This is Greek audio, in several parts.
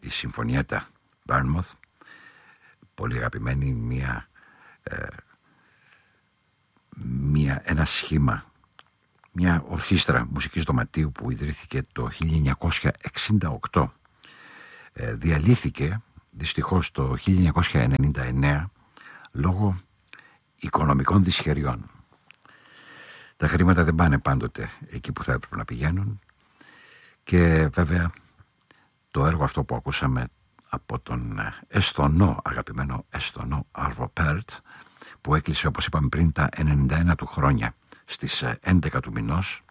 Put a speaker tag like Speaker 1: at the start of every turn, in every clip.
Speaker 1: η Συμφωνιέτα Bournemouth, πολύ αγαπημένη, ένα σχήμα, μια ορχήστρα μουσικής δωματίου που ιδρύθηκε το 1968. Διαλύθηκε δυστυχώς το 1999 λόγω οικονομικών δυσχεριών. Τα χρήματα δεν πάνε πάντοτε εκεί που θα έπρεπε να πηγαίνουν και βέβαια το έργο αυτό που ακούσαμε από τον αγαπημένο Εσθονό Άρβο Πέρτ, που έκλεισε, όπως είπαμε πριν, τα 91 του χρόνια στις 11 του μηνός,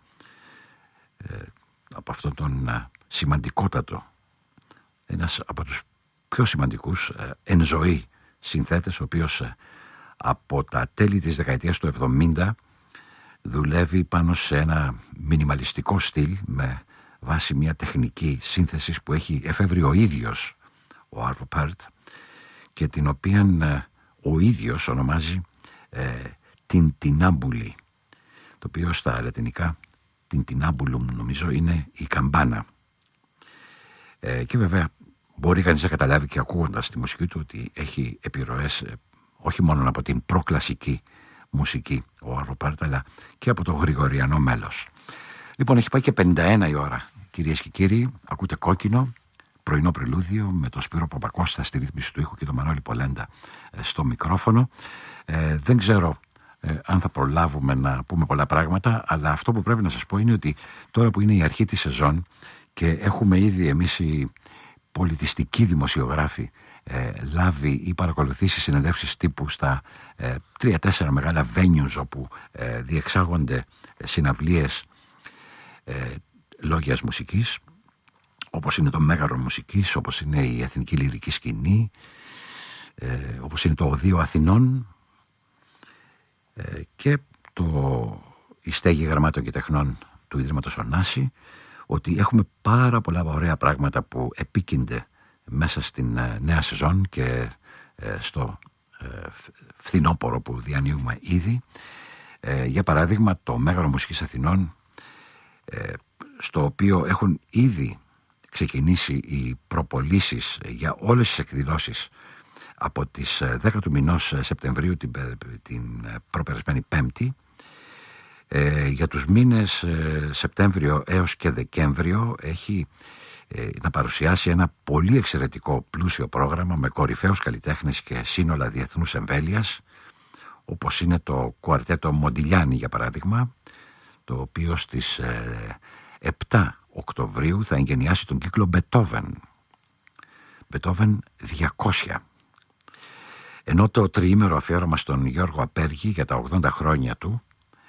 Speaker 1: από αυτόν τον σημαντικότατο, ένας από τους πιο σημαντικούς εν ζωή συνθέτες, ο οποίος από τα τέλη της δεκαετίας του 70 δουλεύει πάνω σε ένα μινιμαλιστικό στυλ με βάση μια τεχνική σύνθεσης που έχει εφεύρει ο ίδιος ο Άρβο Πέρτ και την οποία ο ίδιος ονομάζει την τινάμπουλη, το οποίο στα λατινικά την τινάμπουλουμ νομίζω είναι η καμπάνα. Και βέβαια μπορεί κανείς να καταλάβει και ακούγοντας τη μουσική του ότι έχει επιρροές όχι μόνο από την προκλασική μουσική ο Άρβο Πέρτ, αλλά και από το γρηγοριανό μέλος. Λοιπόν, έχει πάει και 51 η ώρα, κυρίες και κύριοι. Ακούτε Κόκκινο, πρωινό πρελούδιο με τον Σπύρο Παπακώστα στη ρύθμιση του ήχου και τον Μανώλη Πολέντα στο μικρόφωνο. Δεν ξέρω αν θα προλάβουμε να πούμε πολλά πράγματα, αλλά αυτό που πρέπει να σας πω είναι ότι τώρα που είναι η αρχή της σεζόν και έχουμε ήδη εμείς οι πολιτιστικοί δημοσιογράφοι λάβει ή παρακολουθήσει συνεντεύξεις τύπου στα 3-4 μεγάλα venues όπου διεξάγονται συναυλίες λόγιας μουσικής, όπως είναι το Μέγαρο Μουσικής, όπως είναι η Εθνική Λυρική Σκηνή, όπως είναι το Οδείο Αθηνών και η Στέγη Γραμμάτων και Τεχνών του Ιδρύματος Ωνάση, ότι έχουμε πάρα πολλά ωραία πράγματα που επίκυνται μέσα στην νέα σεζόν και στο φθινόπωρο που διανύουμε ήδη. Για παράδειγμα το Μέγαρο Μουσικής Αθηνών, στο οποίο έχουν ήδη ξεκινήσει οι προπωλήσεις για όλες τις εκδηλώσεις από τις 10 του μηνός Σεπτεμβρίου, την προπερασμένη Πέμπτη. Για τους μήνες Σεπτέμβριο έως και Δεκέμβριο έχει να παρουσιάσει ένα πολύ εξαιρετικό πλούσιο πρόγραμμα με κορυφαίους καλλιτέχνες και σύνολα διεθνούς εμβέλειας, όπως είναι το κουαρτέτο Μοντιλιάνι για παράδειγμα, το οποίο στις 7 Οκτωβρίου θα εγγενιάσει τον κύκλο Μπετόβεν 200. Ενώ το τριήμερο αφιέρωμα στον Γιώργο Απέργη για τα 80 χρόνια του,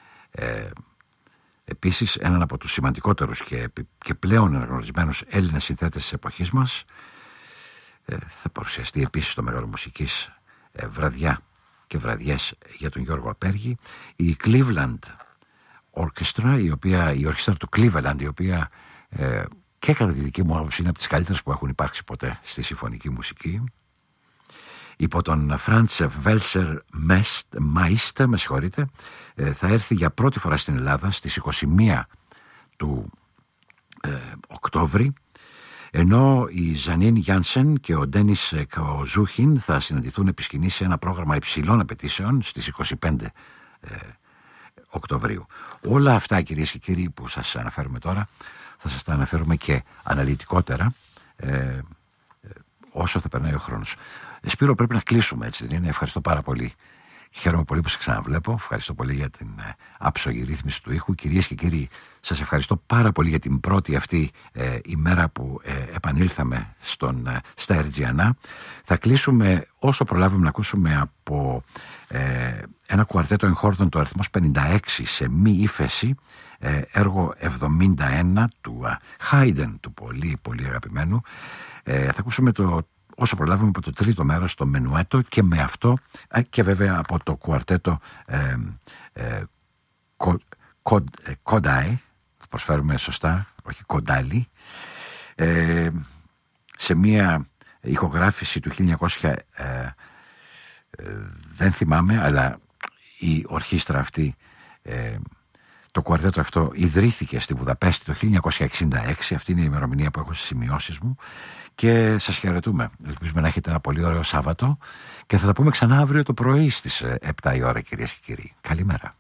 Speaker 1: επίσης έναν από τους σημαντικότερους και πλέον αναγνωρισμένους Έλληνες συνθέτες της εποχής μας, θα παρουσιαστεί επίσης στο Μέγαρο Μουσικής βραδιά και βραδιές για τον Γιώργο Απέργη. Η Cleveland Orchestra, η ορχήστρα του Cleveland, η οποία και κατά τη δική μου άποψη είναι από τις καλύτερες που έχουν υπάρξει ποτέ στη συμφωνική μουσική, υπό τον Franz Welser Meister, με συγχωρείτε, θα έρθει για πρώτη φορά στην Ελλάδα στις 21 του Οκτώβρη, ενώ η Ζανίν Γιάνσεν και ο Ντένις Καοζούχιν θα συναντηθούν επί σκηνής σε ένα πρόγραμμα υψηλών απαιτήσεων στις 25 Οκτωβρίου. Όλα αυτά, κυρίες και κύριοι, που σας αναφέρουμε τώρα, θα σας τα αναφέρουμε και αναλυτικότερα όσο θα περνάει ο χρόνος. Σπύρο, πρέπει να κλείσουμε, έτσι δεν είναι? Ευχαριστώ πάρα πολύ. Χαίρομαι πολύ που σας ξαναβλέπω. Ευχαριστώ πολύ για την άψογη ρύθμιση του ήχου. Κυρίες και κύριοι, σας ευχαριστώ πάρα πολύ για την πρώτη αυτή ημέρα που επανήλθαμε στα Ερτζιανά. Θα κλείσουμε όσο προλάβουμε να ακούσουμε από ένα κουαρτέτο εγχόρδων, το αριθμός 56, σε μη ύφεση, έργο 71 του Haydn, του πολύ πολύ αγαπημένου. Θα ακούσουμε όσο προλάβουμε από το τρίτο μέρος, το Μενουέτο, και με αυτό και βέβαια από το κουαρτέτο Κοντάι, θα προσφέρουμε σωστά, όχι Κοντάλι, σε μία ηχογράφηση του 1900, δεν θυμάμαι, αλλά η ορχήστρα αυτή Το κουαρτέτο αυτό ιδρύθηκε στη Βουδαπέστη το 1966, αυτή είναι η ημερομηνία που έχω στις σημειώσεις μου, και σας χαιρετούμε. Ελπίζουμε να έχετε ένα πολύ ωραίο Σάββατο και θα τα πούμε ξανά αύριο το πρωί στις 7 η ώρα, κυρίες και κύριοι. Καλημέρα.